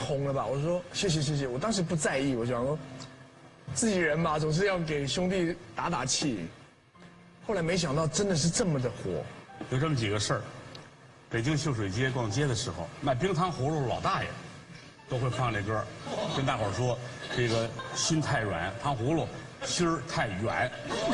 红了吧？我说谢谢谢谢，我当时不在意，我想说自己人嘛，总是要给兄弟打打气。后来没想到真的是这么的火。 有这么几个事儿，北京秀水街逛街的时候，卖冰糖葫芦老大爷都会放这歌，跟大伙儿说这个心太软，糖葫芦心儿太远。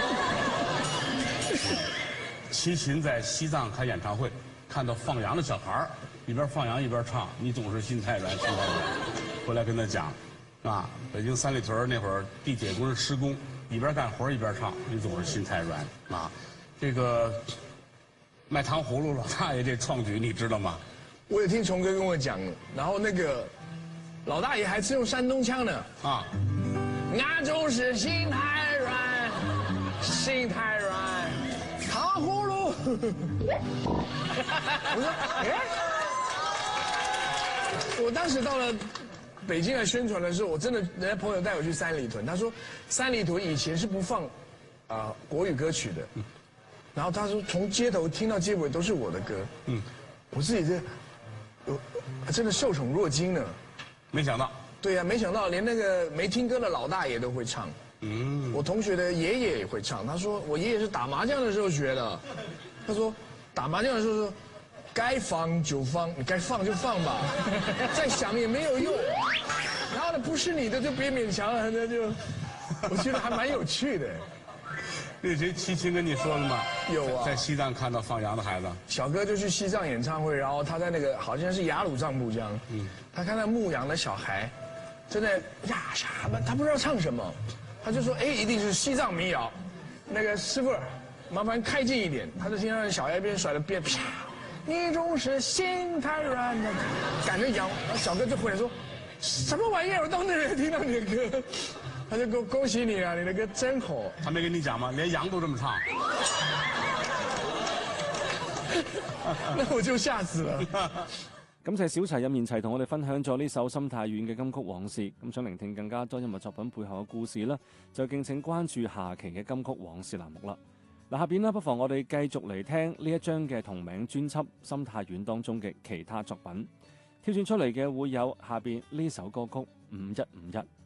齐秦在西藏开演唱会，看到放羊的小孩儿一边放羊一边唱，你总是心太软，心太软。回来跟他讲，啊，北京三里屯那会儿地铁工人施工，一边干活一边唱，你总是心太软啊。这个卖糖葫芦老大爷这创举你知道吗？ 我也听虫哥跟我讲，然后那个老大爷还是用山东腔呢啊，俺就是心太软，心太软，糖葫芦。我说，我当时到了北京来宣传的时候，我真的人家朋友带我去三里屯，他说三里屯以前是不放国语歌曲的，然后他说从街头听到街尾都是我的歌，我自己真的受宠若惊呢。 没想到。 对呀，没想到连那个没听歌的老大爷都会唱。我同学的爷爷也会唱，他说我爷爷是打麻将的时候学的。他说打麻将的时候说该放就放，你该放就放吧，再想也没有用。然后呢，不是你的就别勉强了，那就我觉得还蛮有趣的。 那谁齐秦跟你说了吗？ 有啊， 在西藏看到放羊的孩子。 小哥就去西藏演唱会，然后他在那个好像是雅鲁藏布江，他看到牧羊的小孩，正在呀啥嘛，他不知道唱什么，他就说一定是西藏民谣，那个师傅，麻烦开近一点，他就听到小孩边甩的鞭，啪，你总是心太软的，赶着羊，小哥就回来说，什么玩意儿，我到那边听到你的歌。他就恭喜你啊，你的歌真好。 他没跟你講嗎？連羊都這麼唱。 那我就嚇死了。 感謝小齊任賢齊同我哋分享咗呢首心太軟嘅金曲往事。咁想聆聽更加多音樂作品背後嘅故事啦，就敬請關注下期嘅金曲往事欄目啦。嗱，下邊呢，不妨我哋繼續嚟聽呢一張嘅同名專輯《心太軟》當中嘅其他作品。挑選出嚟嘅會有下邊呢首歌曲《5151》。